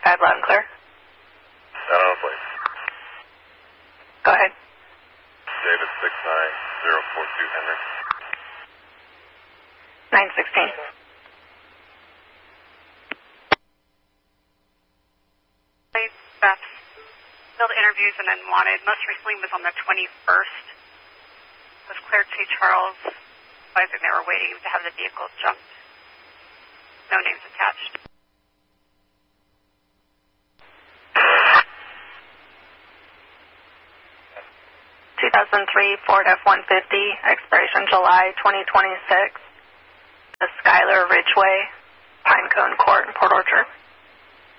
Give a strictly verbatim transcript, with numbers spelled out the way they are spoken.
five, loud and clear. Not on plate. Go ahead. David six nine zero four two Henry. nine sixteen. Beth filled interviews and then wanted, most recently was on the twenty-first, was cleared to Charles, advising they were waiting to have the vehicle jumped. No names attached. two thousand three Ford F one fifty, expiration July twenty twenty-six, the Skylar Ridgeway, Pinecone Court in Port Orchard.